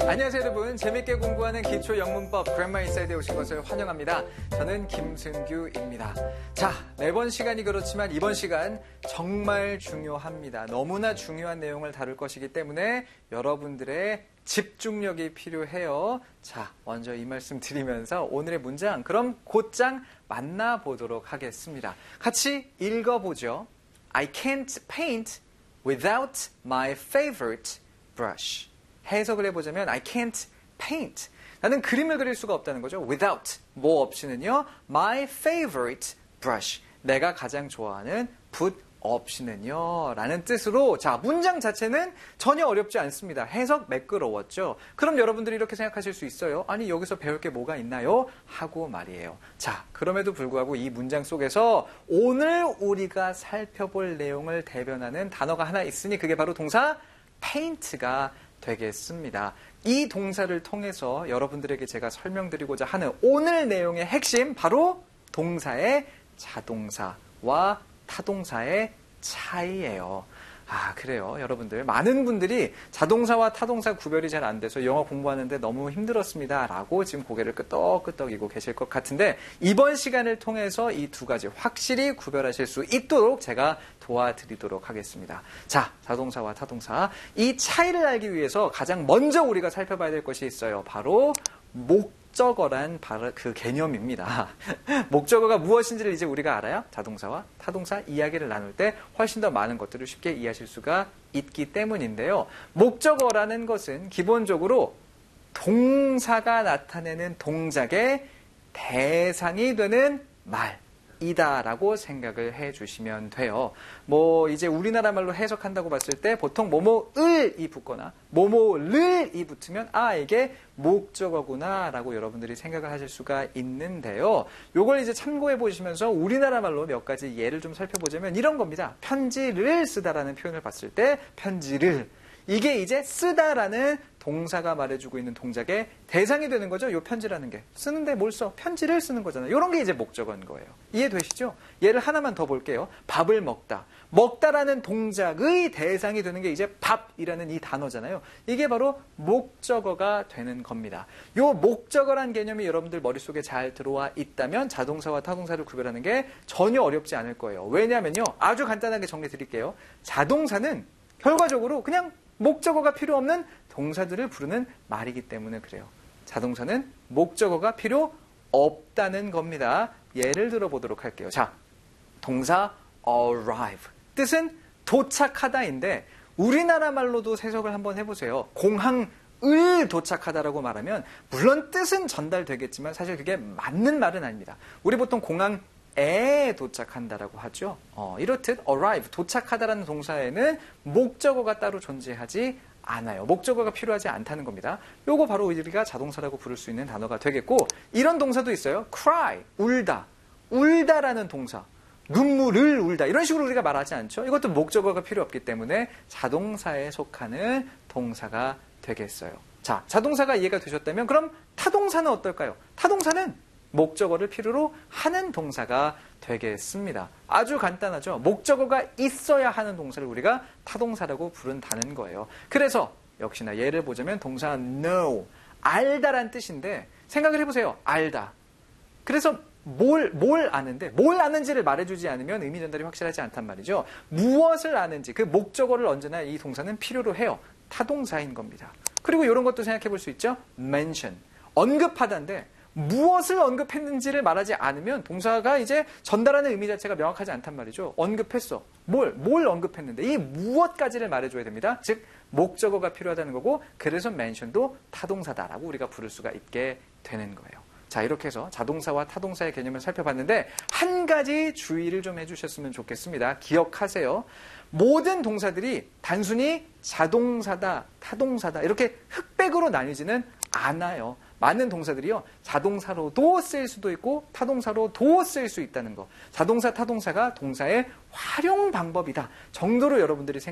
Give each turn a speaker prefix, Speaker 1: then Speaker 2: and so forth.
Speaker 1: 안녕하세요 여러분. 재밌게 공부하는 기초 영문법 그래머 인사이드에 오신 것을 환영합니다. 저는 김승규입니다. 자, 매번 시간이 그렇지만 이번 시간 정말 중요합니다. 너무나 중요한 내용을 다룰 것이기 때문에 여러분들의 집중력이 필요해요. 자, 먼저 이 말씀 드리면서 오늘의 문장 그럼 곧장 만나보도록 하겠습니다. 같이 읽어보죠. I can't paint without my favorite brush. 해석을 해보자면 I can't paint. 나는 그림을 그릴 수가 없다는 거죠. without, 뭐 없이는요. my favorite brush. 내가 가장 좋아하는 붓 없이는요. 라는 뜻으로 자, 문장 자체는 전혀 어렵지 않습니다. 해석 매끄러웠죠. 그럼 여러분들이 이렇게 생각하실 수 있어요. 아니 여기서 배울 게 뭐가 있나요? 하고 말이에요. 자, 그럼에도 불구하고 이 문장 속에서 오늘 우리가 살펴볼 내용을 대변하는 단어가 하나 있으니 그게 바로 동사 paint가 되겠습니다. 이 동사를 통해서 여러분들에게 제가 설명드리고자 하는 오늘 내용의 핵심 바로 동사의 자동사와 타동사의 차이예요. 아, 그래요. 여러분들 많은 분들이 자동사와 타동사 구별이 잘 안 돼서 영어 공부하는데 너무 힘들었습니다 라고 지금 고개를 끄덕끄덕이고 계실 것 같은데 이번 시간을 통해서 이 두 가지 확실히 구별하실 수 있도록 제가 도와드리도록 하겠습니다. 자, 자동사와 타동사 이 차이를 알기 위해서 가장 먼저 우리가 살펴봐야 될 것이 있어요. 바로 목적어란 바로 그 개념입니다. 목적어가 무엇인지를 이제 우리가 알아요. 자동사와 타동사 이야기를 나눌 때 훨씬 더 많은 것들을 쉽게 이해하실 수가 있기 때문인데요. 목적어라는 것은 기본적으로 동사가 나타내는 동작의 대상이 되는 말이다라고 생각을 해주시면 돼요. 뭐 이제 우리나라 말로 해석한다고 봤을 때 보통 뭐뭐을이 붙거나 뭐뭐를이 붙으면 아 이게 목적어구나 라고 여러분들이 생각을 하실 수가 있는데요. 요걸 이제 참고해 보시면서 우리나라 말로 몇 가지 예를 좀 살펴보자면 이런 겁니다. 편지를 쓰다라는 표현을 봤을 때 편지를 이게 이제 쓰다라는 동사가 말해주고 있는 동작의 대상이 되는 거죠. 요 편지라는 게. 쓰는데 뭘 써? 편지를 쓰는 거잖아요. 요런 게 이제 목적어인 거예요. 이해되시죠? 예를 하나만 더 볼게요. 밥을 먹다. 먹다라는 동작의 대상이 되는 게 이제 밥이라는 이 단어잖아요. 이게 바로 목적어가 되는 겁니다. 요 목적어란 개념이 여러분들 머릿속에 잘 들어와 있다면 자동사와 타동사를 구별하는 게 전혀 어렵지 않을 거예요. 왜냐하면요. 아주 간단하게 정리 드릴게요. 자동사는 결과적으로 그냥 목적어가 필요 없는 동사들을 부르는 말이기 때문에 그래요. 자동사는 목적어가 필요 없다는 겁니다. 예를 들어보도록 할게요. 자, 동사 arrive. 뜻은 도착하다인데 우리나라 말로도 해석을 한번 해보세요. 공항을 도착하다라고 말하면 물론 뜻은 전달되겠지만 사실 그게 맞는 말은 아닙니다. 우리 보통 공항에 도착한다라고 하죠. 이렇듯 arrive, 도착하다라는 동사에는 목적어가 따로 존재하지 않아요. 목적어가 필요하지 않다는 겁니다. 요거 바로 우리가 자동사라고 부를 수 있는 단어가 되겠고 이런 동사도 있어요. cry, 울다. 울다라는 동사. 눈물을 울다. 이런 식으로 우리가 말하지 않죠. 이것도 목적어가 필요 없기 때문에 자동사에 속하는 동사가 되겠어요. 자, 자동사가 이해가 되셨다면 그럼 타동사는 어떨까요? 타동사는 목적어를 필요로 하는 동사가 되겠습니다. 아주 간단하죠. 목적어가 있어야 하는 동사를 우리가 타동사라고 부른다는 거예요. 그래서 역시나 예를 보자면 동사 know, 알다란 뜻인데 생각을 해보세요. 알다. 그래서 뭘 아는데 뭘 아는지를 말해주지 않으면 의미 전달이 확실하지 않단 말이죠. 무엇을 아는지 그 목적어를 언제나 이 동사는 필요로 해요. 타동사인 겁니다. 그리고 이런 것도 생각해 볼 수 있죠. mention, 언급하다인데 무엇을 언급했는지를 말하지 않으면 동사가 이제 전달하는 의미 자체가 명확하지 않단 말이죠. 언급했어. 뭘 언급했는데 이 무엇까지를 말해줘야 됩니다. 즉 목적어가 필요하다는 거고 그래서 mention도 타동사다라고 우리가 부를 수가 있게 되는 거예요. 자, 이렇게 해서 자동사와 타동사의 개념을 살펴봤는데 한 가지 주의를 좀 해주셨으면 좋겠습니다. 기억하세요. 모든 동사들이 단순히 자동사다, 타동사다 이렇게 흑백으로 나뉘지는 않아요. 많은 동사들이요. 자동사로도 쓸 수도 있고 타동사로도 쓸 수 있다는 거. 자동사, 타동사가 동사의 활용 방법이다 정도로 여러분들이